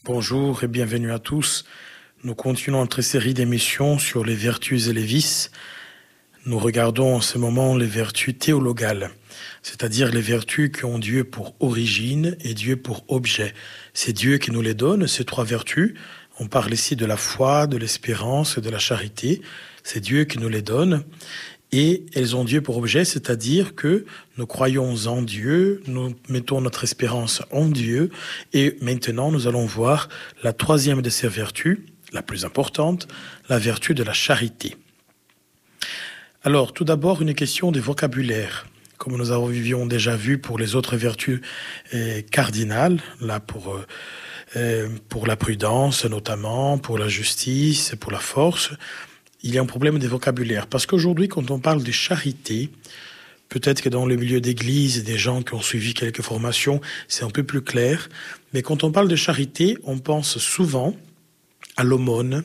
Bonjour et bienvenue à tous. Nous continuons notre série d'émissions sur les vertus et les vices. Nous regardons en ce moment les vertus théologales, c'est-à-dire les vertus qui ont Dieu pour origine et Dieu pour objet. C'est Dieu qui nous les donne, ces trois vertus. On parle ici de la foi, de l'espérance et de la charité. C'est Dieu qui nous les donne. Et elles ont Dieu pour objet, c'est-à-dire que nous croyons en Dieu, nous mettons notre espérance en Dieu, et maintenant nous allons voir la troisième de ces vertus, la plus importante, la vertu de la charité. Alors, tout d'abord, une question de vocabulaire. Comme nous avions déjà vu pour les autres vertus cardinales, là pour la prudence notamment, pour la justice, pour la force, il y a un problème de vocabulaire. Parce qu'aujourd'hui, quand on parle de charité, peut-être que dans le milieu d'église, des gens qui ont suivi quelques formations, c'est un peu plus clair. Mais quand on parle de charité, on pense souvent à l'aumône,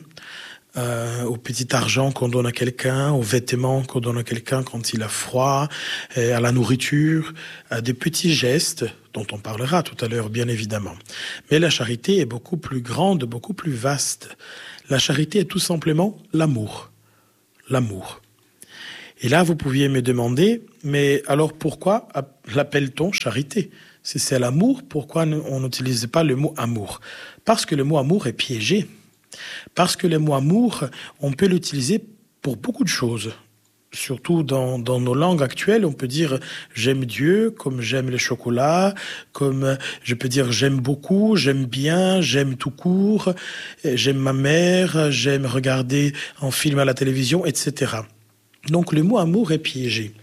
au petit argent qu'on donne à quelqu'un, aux vêtements qu'on donne à quelqu'un quand il a froid, à la nourriture, à des petits gestes dont on parlera tout à l'heure, bien évidemment. Mais la charité est beaucoup plus grande, beaucoup plus vaste. La charité est tout simplement l'amour. L'amour. Et là, vous pouviez me demander, mais alors pourquoi l'appelle-t-on charité ? Si c'est l'amour, pourquoi on n'utilise pas le mot amour ? Parce que le mot amour est piégé. Parce que le mot amour, on peut l'utiliser pour beaucoup de choses. Surtout dans nos langues actuelles, on peut dire j'aime Dieu, comme j'aime le chocolat, comme je peux dire j'aime beaucoup, j'aime bien, j'aime tout court, j'aime ma mère, j'aime regarder un film à la télévision, etc. Donc le mot amour est piégé.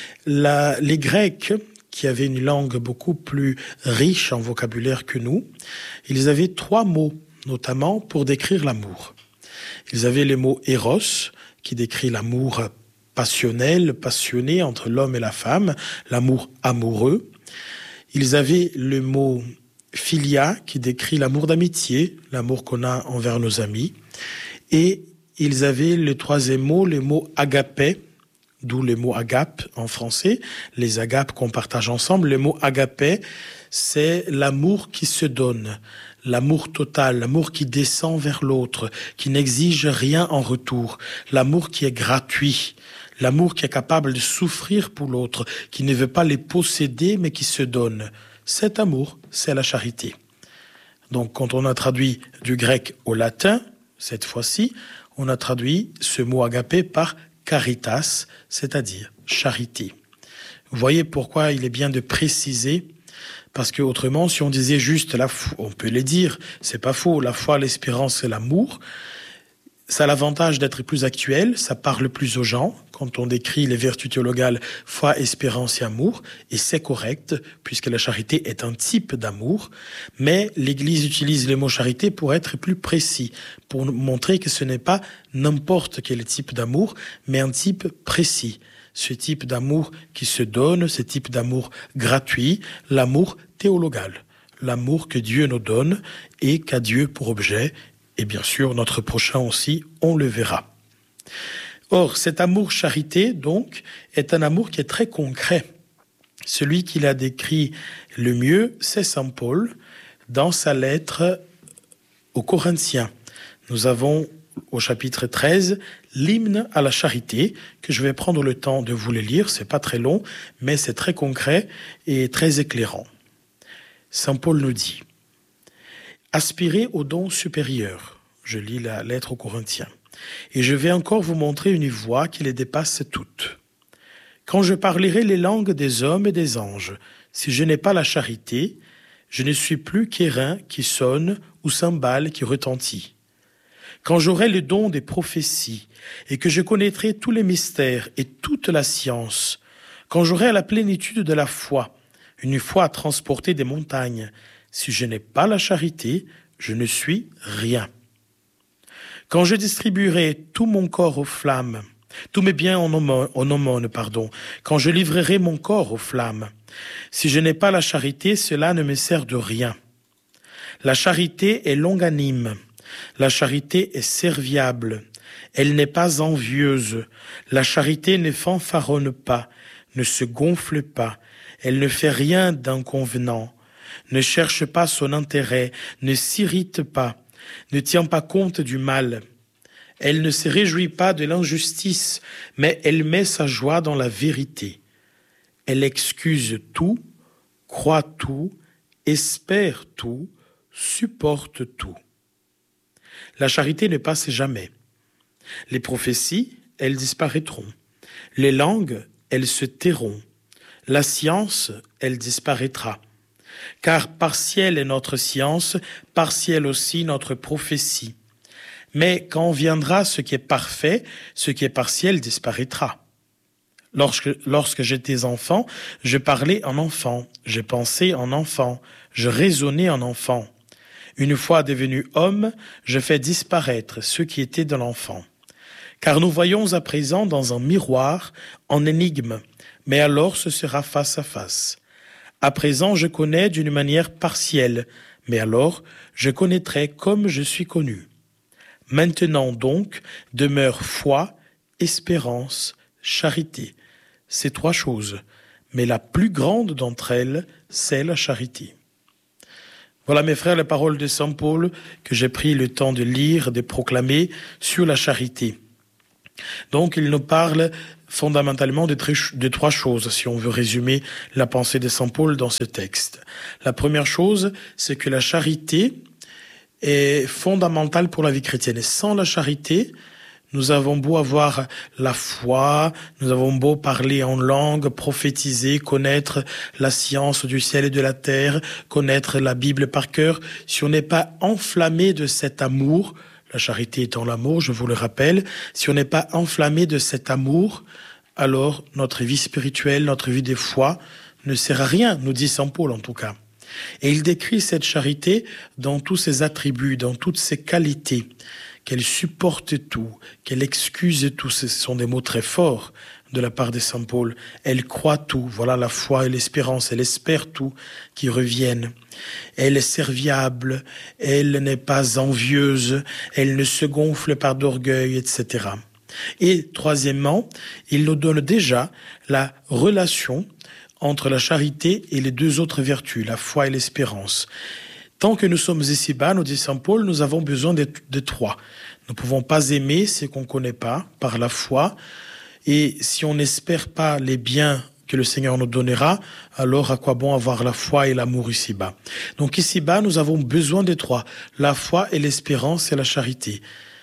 Les Grecs, qui avaient une langue beaucoup plus riche en vocabulaire que nous, ils avaient 3 mots, notamment pour décrire l'amour. Ils avaient le mot éros, qui décrit l'amour passionnel, passionné entre l'homme et la femme, l'amour amoureux. Ils avaient le mot philia, qui décrit l'amour d'amitié, l'amour qu'on a envers nos amis. Et ils avaient le troisième mot, le mot agapé, d'où le mot agape en français, les agapes qu'on partage ensemble. Le mot agapé, c'est l'amour qui se donne, l'amour total, l'amour qui descend vers l'autre, qui n'exige rien en retour, l'amour qui est gratuit, l'amour qui est capable de souffrir pour l'autre, qui ne veut pas les posséder mais qui se donne. Cet amour, c'est la charité. Donc quand on a traduit du grec au latin, cette fois-ci, on a traduit ce mot agapé par caritas, c'est-à-dire charité. Vous voyez pourquoi il est bien de préciser, parce que autrement, si on disait juste la foi, on peut le dire, c'est pas faux, la foi, l'espérance et l'amour, ça a l'avantage d'être plus actuel, ça parle plus aux gens, quand on décrit les vertus théologales, foi, espérance et amour, et c'est correct, puisque la charité est un type d'amour, mais l'Église utilise le mot charité pour être plus précis, pour montrer que ce n'est pas n'importe quel type d'amour, mais un type précis. Ce type d'amour qui se donne, ce type d'amour gratuit, l'amour théologal, l'amour que Dieu nous donne et qu'a Dieu pour objet. Et bien sûr, notre prochain aussi, on le verra. Or, cet amour charité, donc, est un amour qui est très concret. Celui qui l'a décrit le mieux, c'est saint Paul, dans sa lettre aux Corinthiens. Nous avons, au chapitre 13, l'hymne à la charité, que je vais prendre le temps de vous le lire. C'est pas très long, mais c'est très concret et très éclairant. Saint Paul nous dit: aspirez aux dons supérieurs. Je lis la lettre aux Corinthiens. Et je vais encore vous montrer une voie qui les dépasse toutes. Quand je parlerai les langues des hommes et des anges, si je n'ai pas la charité, je ne suis plus qu'airain qui sonne ou cymbale qui retentit. Quand j'aurai le don des prophéties et que je connaîtrai tous les mystères et toute la science, quand j'aurai la plénitude de la foi, une foi à transporter des montagnes, si je n'ai pas la charité, je ne suis rien. Quand je distribuerai tout mon corps aux flammes, tous mes biens en aumône, quand je livrerai mon corps aux flammes, si je n'ai pas la charité, cela ne me sert de rien. La charité est longanime, la charité est serviable, elle n'est pas envieuse, la charité ne fanfaronne pas, ne se gonfle pas, elle ne fait rien d'inconvenant. ne cherche pas son intérêt, ne s'irrite pas, ne tient pas compte du mal. Elle ne se réjouit pas de l'injustice, mais elle met sa joie dans la vérité. Elle excuse tout, croit tout, espère tout, supporte tout. La charité ne passe jamais. Les prophéties, elles disparaîtront. Les langues, elles se tairont. La science, elle disparaîtra. Car partielle est notre science, partielle aussi notre prophétie. Mais quand viendra ce qui est parfait, ce qui est partiel disparaîtra. Lorsque j'étais enfant, je parlais en enfant, je pensais en enfant, je raisonnais en enfant. Une fois devenu homme, je fais disparaître ce qui était de l'enfant. Car nous voyons à présent dans un miroir, en énigme, mais alors ce sera face à face. À présent, je connais d'une manière partielle, mais alors je connaîtrai comme je suis connu. Maintenant donc, demeure foi, espérance, charité. Ces trois choses, mais la plus grande d'entre elles, c'est la charité. Voilà mes frères, les paroles de Saint Paul que j'ai pris le temps de lire, de proclamer sur la charité. Donc il nous parle fondamentalement de trois choses, si on veut résumer la pensée de Saint Paul dans ce texte. La première chose, c'est que la charité est fondamentale pour la vie chrétienne. Et sans la charité, nous avons beau avoir la foi, nous avons beau parler en langue, prophétiser, connaître la science du ciel et de la terre, connaître la Bible par cœur, si on n'est pas enflammé de cet amour, la charité étant l'amour, je vous le rappelle, si on n'est pas enflammé de cet amour, alors notre vie spirituelle, notre vie de foi ne sert à rien, nous dit Saint Paul en tout cas. Et il décrit cette charité dans tous ses attributs, dans toutes ses qualités, qu'elle supporte tout, qu'elle excuse tout. Ce sont des mots très forts de la part de Saint Paul. Elle croit tout, voilà la foi et l'espérance, elle espère tout qui revienne. Elle est serviable, elle n'est pas envieuse, elle ne se gonfle pas d'orgueil, etc. Et troisièmement, il nous donne déjà la relation entre la charité et les deux autres vertus, la foi et l'espérance. Tant que nous sommes ici-bas, nous dit Saint Paul, nous avons besoin de trois. Nous ne pouvons pas aimer ce qu'on ne connaît pas par la foi. Et si on n'espère pas les biens que le Seigneur nous donnera, alors à quoi bon avoir la foi et l'amour ici-bas? Donc ici-bas, nous avons besoin des trois, la foi et l'espérance et la charité.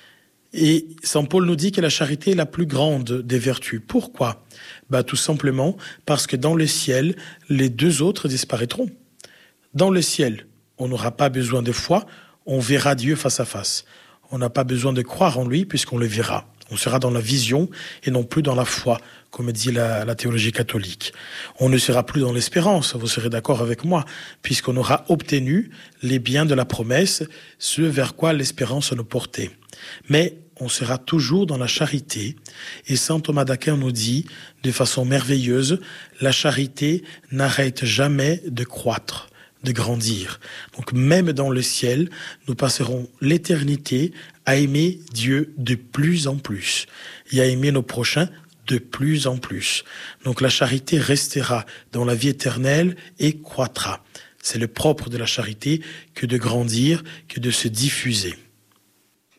Et Saint Paul nous dit que la charité est la plus grande des vertus. Pourquoi? Tout simplement parce que dans le ciel, les deux autres disparaîtront. Dans le ciel, on n'aura pas besoin de foi, on verra Dieu face à face. On n'a pas besoin de croire en lui puisqu'on le verra. On sera dans la vision et non plus dans la foi, comme dit la théologie catholique. On ne sera plus dans l'espérance, vous serez d'accord avec moi, puisqu'on aura obtenu les biens de la promesse, ce vers quoi l'espérance nous portait. Mais on sera toujours dans la charité. Et saint Thomas d'Aquin nous dit, de façon merveilleuse, la charité n'arrête jamais de croître, de grandir. Donc même dans le ciel, nous passerons l'éternité à aimer Dieu de plus en plus et à aimer nos prochains de plus en plus. Donc la charité restera dans la vie éternelle et croîtra. C'est le propre de la charité que de grandir, que de se diffuser.